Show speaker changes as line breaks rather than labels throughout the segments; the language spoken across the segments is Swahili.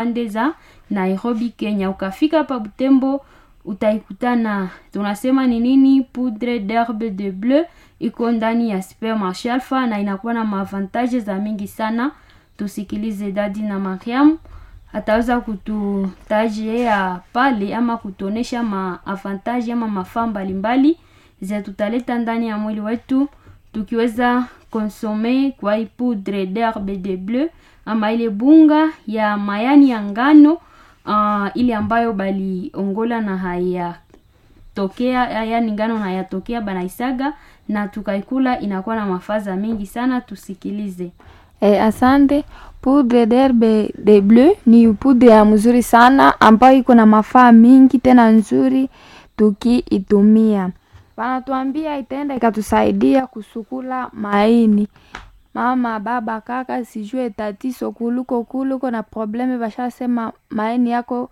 pande za Nairobi, Kenya. Ukafika hapa Butembo utaikutana. Tunasema ni nini? Poudre d'herbe de bleu iko ndani ya Supermarché Alpha na inakuwa na maavantage za mingi sana. Tusikilize Dadi na Mariam ataweza kututajia pale ama kutuonesha maavantage ama mafaa mbalimbali za tutaleta ndani ya mwili wetu tukiweza consommer kwa poudre d'herbe de bleu ama ile bunga ya mayani ya ngano ile ambayo bali ongola na haya tokea, yani ngano na yatokea banaisaga na tukaikula, inakuwa na mafaza mingi sana. Tusikilize.
Asante. Poudre d'herbe de bleu ni poudre ya mzuri sana ambayo iko na mafaa mingi tena nzuri tukiitumia. Wanatuambia itaenda ikatusaidia kusukula maini. Mama, baba, kaka, sijue tatizo kuluko na probleme, basha sema maini yako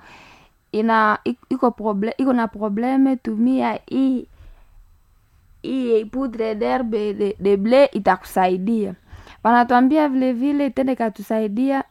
iko na probleme, tumia hii poudre d'herbe de bleu itakusaidia. Wanatuambia vile vile itaenda ikatusaidia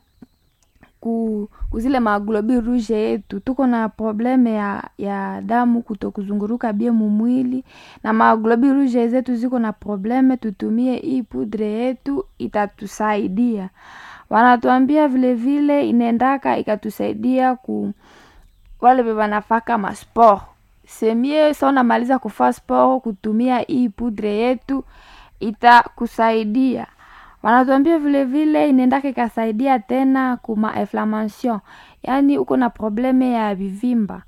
kuzile maglobules rouge yetu. Tuko na probleme ya damu kutokuzunguruka bie mwili na maglobules rouge zetu ziko na probleme, tutumie hii poudre yetu itatusaidia. Wanatuambia vile vile inaendaka ikatusaidia wale wanafaka ma sport. Semie sana maliza kufanya sport kutumia hii poudre yetu itakusaidia. Wanatuambia vile vile inaendaka ikasaidia tena kuma inflammation. Yani uko na probleme ya vivimba.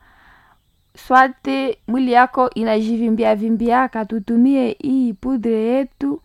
Swate mwili yako inajivimbiaka, tutumie hii poudre yetu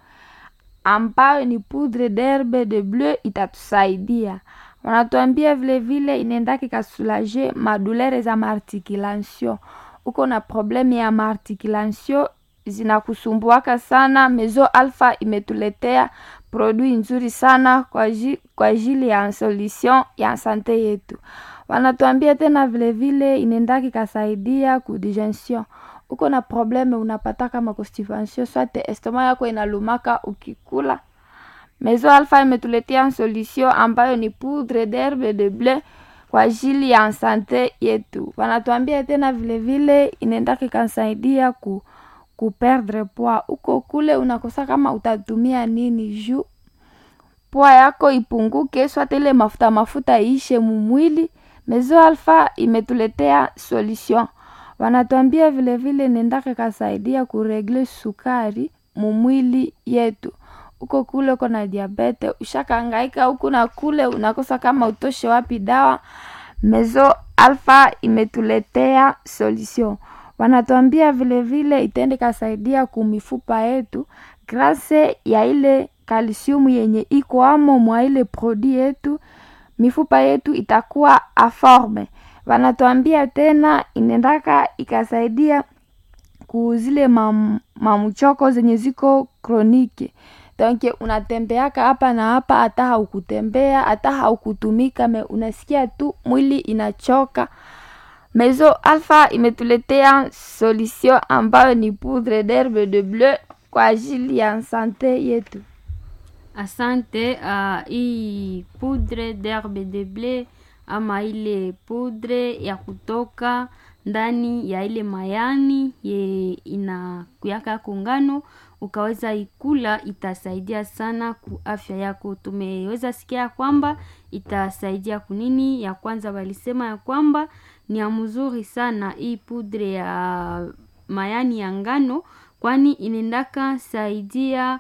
ambayo ni poudre d'herbe de bleu itatusaidia. Wanatuambia vile vile inaendaka ikasulaje madulere za articulation. Uko na probleme ya articulation zinakusumbuaka sana, Maison Alpha imetuletea produit nzuri sana kwa ajili ya solution ya sante yetu. Wanatuambia tena vile vile inaendaka ikasaidia kudigestion. Uko na probleme unapata kama constipation, swate estoma yako inalumaka ukikula, Maison Alpha imetuletea solution ambayo ni poudre d'herbe de bleu kwa ajili ya sante yetu. Wanatuambia tena vile vile inaendaka ikasaidia kuperdre poids. Uko kule unakosa kama utatumia nini juu poids yako ipunguke, swate ile mafuta ishe mwili, Maison Alpha imetuletea solution. Wanatuambia vile vile nendaka kasaidia kuregle sukari mwili yetu. Uko kule uko na diabete, ushakahangaika huku na kule unakosa kama utoshe wapi dawa, Maison Alpha imetuletea solution. Wanatuambia vile vile itende kasaidia kumifupa yetu grâce ya ile calcium yenye iko amo mwa ile produit yetu, mifupa yetu itakuwa a forme. Wanatuambia tena inendaka ikasaidia kuzile mamuchoko zenye ziko kronike. Donc unatembeaka hapa na hapa, hata haukutembea, hata haukutumika, unasikia tu mwili inachoka. Maison Alpha imetuletea solution ambayo ni poudre d'herbe de bleu kwa ajili ya sante yetu.
Asante. Hii poudre d'herbe de bleu ama ile poudre ya kutoka ndani ya ile mayani inakuyaka kongano, ukaweza ikula, itasaidia sana ku afya yako. Tumeweza sikia kwamba itasaidia kunini. Ya kwanza walisema ya kwamba ni ya mzuri sana hii poudre ya mayani ya ngano, kwani inendaka saidia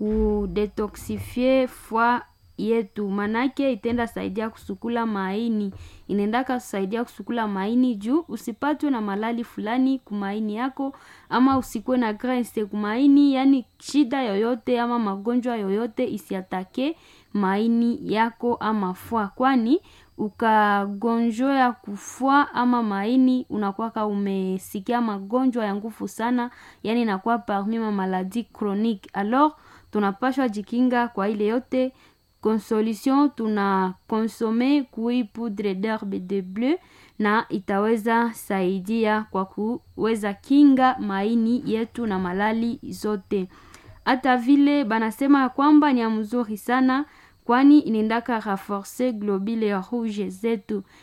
kudetoxifie foie yetu. Manake itenda saidia kusukula maini, inendaka saidia kusukula maini juu usipatwe na malali fulani kumaini yako, ama usikwe na graisse kumaini, yani shida yoyote ama magonjwa yoyote isiatake maini yako ama foie, kwani ukagonjwa ya kufua ama maini unakuwa umesikia magonjwa ya nguvu sana, yani inakuwa parmi ma maladie chronique. Alors tunapashwa jikinga kwa ile yote. Solution tuna consommer kui poudre d'herbe de bleu na itaweza saidia kwa kuweza kinga maini yetu na malali zote. Hata vile banasema kwamba ni mzuri sana kwani inaendaka renforce globule ya rouge zetu